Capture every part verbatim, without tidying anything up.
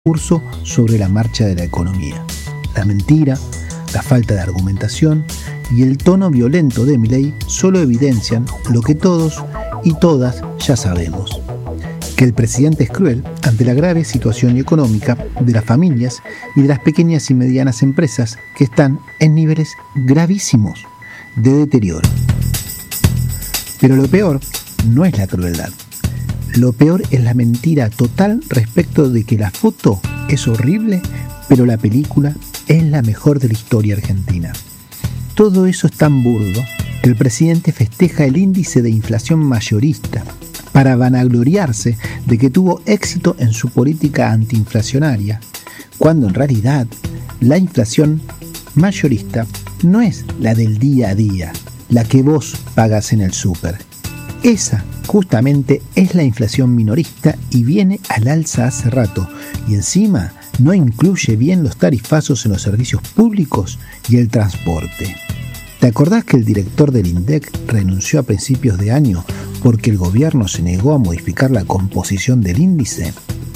discurso sobre la marcha de la economía. La mentira, la falta de argumentación y el tono violento de Milei solo evidencian lo que todos y todas ya sabemos: que el presidente es cruel ante la grave situación económica de las familias y de las pequeñas y medianas empresas que están en niveles gravísimos de deterioro. Pero lo peor no es la crueldad. Lo peor es la mentira total respecto de que la foto es horrible, pero la película es la mejor de la historia argentina. Todo eso es tan burdo que el presidente festeja el índice de inflación mayorista para vanagloriarse de que tuvo éxito en su política antiinflacionaria, cuando en realidad la inflación mayorista no es la del día a día, la que vos pagas en el súper. Esa justamente es la inflación minorista y viene al alza hace rato, y encima no incluye bien los tarifazos en los servicios públicos y el transporte. ¿Te acordás que el director del INDEC renunció a principios de año porque el gobierno se negó a modificar la composición del índice?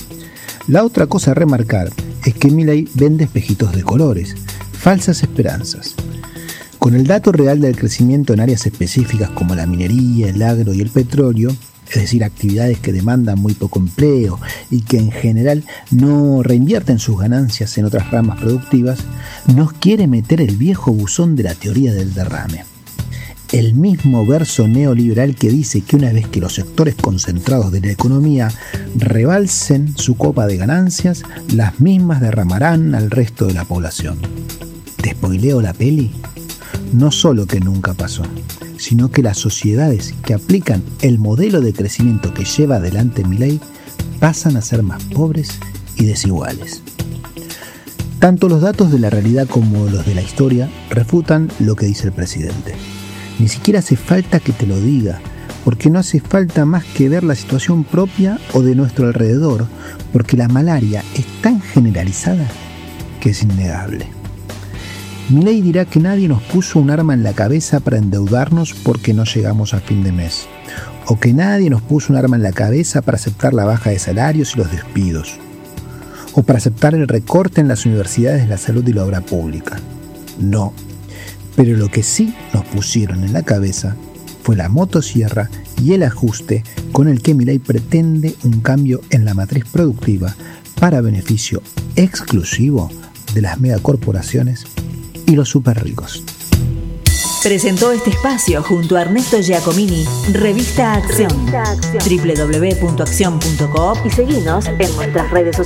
La otra cosa a remarcar es que Milei vende espejitos de colores, falsas esperanzas. Con el dato real del crecimiento en áreas específicas como la minería, el agro y el petróleo, es decir, actividades que demandan muy poco empleo y que en general no reinvierten sus ganancias en otras ramas productivas, nos quiere meter el viejo buzón de la teoría del derrame. El mismo verso neoliberal que dice que una vez que los sectores concentrados de la economía rebalsen su copa de ganancias, las mismas derramarán al resto de la población. ¿Te spoileo la peli? No solo que nunca pasó, sino que las sociedades que aplican el modelo de crecimiento que lleva adelante Milei pasan a ser más pobres y desiguales. Tanto los datos de la realidad como los de la historia refutan lo que dice el presidente. Ni siquiera hace falta que te lo diga, porque no hace falta más que ver la situación propia o de nuestro alrededor, porque la malaria es tan generalizada que es innegable. Milei dirá que nadie nos puso un arma en la cabeza para endeudarnos porque no llegamos a fin de mes, o que nadie nos puso un arma en la cabeza para aceptar la baja de salarios y los despidos, o para aceptar el recorte en las universidades, la salud y la obra pública. No, pero lo que sí nos pusieron en la cabeza fue la motosierra y el ajuste con el que Milei pretende un cambio en la matriz productiva para beneficio exclusivo de las megacorporaciones y los super ricos. Presentó este espacio junto a Ernesto Giacomini, Revista Acción, doble u doble u doble u punto acción punto coop y seguinos en nuestras redes sociales.